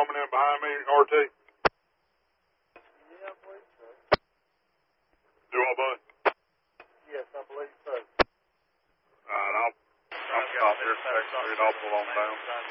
coming in behind me, RT? Yeah, I believe so. Do I, bud? Yes, I believe so. Alright, I'll stop here a second. I'll pull on down.